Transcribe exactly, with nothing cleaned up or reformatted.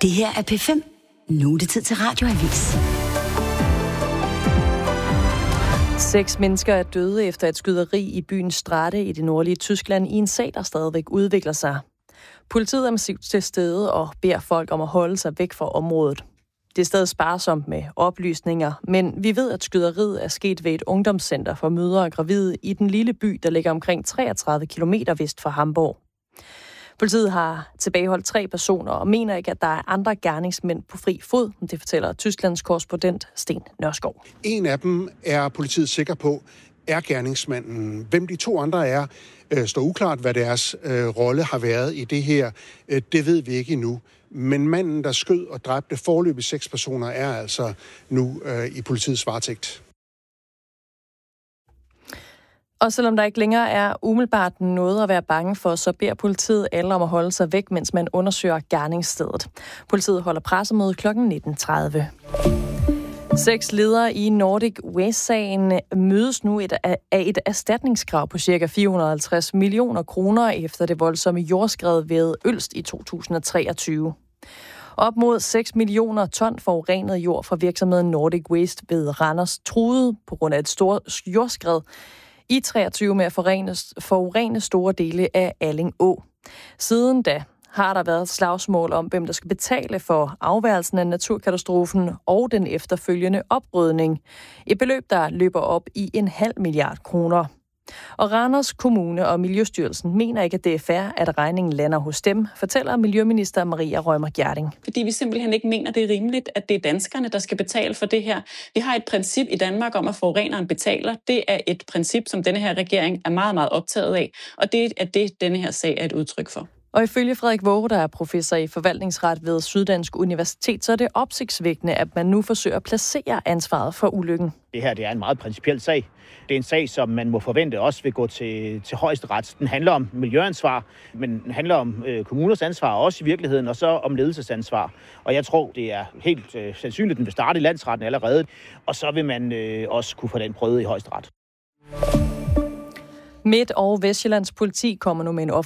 Det her er P fem. Nu er det tid til Radioavis. Seks mennesker er døde efter et skyderi i byen Stade i det nordlige Tyskland i en sag, der stadigvæk udvikler sig. Politiet er massivt til stede og beder folk om at holde sig væk fra området. Det er stadig sparsomt med oplysninger, men vi ved, at skyderiet er sket ved et ungdomscenter for mødre og gravide i den lille by, der ligger omkring treogtredive kilometer vest for Hamburg. Politiet har tilbageholdt tre personer og mener ikke, at der er andre gerningsmænd på fri fod. Det fortæller Tysklands korrespondent Sten Nørskov. En af dem er politiet sikker på, er gerningsmanden. Hvem de to andre er, øh, står uklart, hvad deres øh, rolle har været i det her. Øh, det ved vi ikke endnu. Men manden, der skød og dræbte foreløbig seks personer, er altså nu øh, i politiets varetægt. Og selvom der ikke længere er umiddelbart noget at være bange for, så beder politiet alle om at holde sig væk, mens man undersøger gerningsstedet. Politiet holder pressemøde klokken nitten tredive. Seks ledere i Nordic Waste-sagen mødes nu af et erstatningskrav på ca. fire hundrede og halvtreds millioner kroner efter det voldsomme jordskred ved Ølst i to tusind og treogtyve. Op mod seks millioner ton forurenet jord fra virksomheden Nordic Waste ved Randers truede på grund af et stort jordskred i treogtyve med at forurene, forurene store dele af Alling Å. Siden da har der været slagsmål om, hvem der skal betale for afværelsen af naturkatastrofen og den efterfølgende oprydning. Et beløb, der løber op i en halv milliard kroner. Og Randers Kommune og Miljøstyrelsen mener ikke, at det er fair, at regningen lander hos dem, fortæller Miljøminister Maria Reumert Gjerding. Fordi vi simpelthen ikke mener, det er rimeligt, at det er danskerne, der skal betale for det her. Vi har et princip i Danmark om, at forureneren betaler. Det er et princip, som denne her regering er meget, meget optaget af, og det er det, denne her sag er et udtryk for. Og ifølge Frederik Waage, der er professor i forvaltningsret ved Syddansk Universitet, så er det opsigtsvækkende, at man nu forsøger at placere ansvaret for ulykken. Det her det er en meget principiel sag. Det er en sag, som man må forvente også vil gå til, til højesteret. Den handler om miljøansvar, men den handler om øh, kommuners ansvar også i virkeligheden, og så om ledelsesansvar. Og jeg tror, det er helt øh, sandsynligt, at den vil starte i landsretten allerede, og så vil man øh, også kunne få den prøvet i højesteret. Midt- og Vestjyllands politi kommer nu med en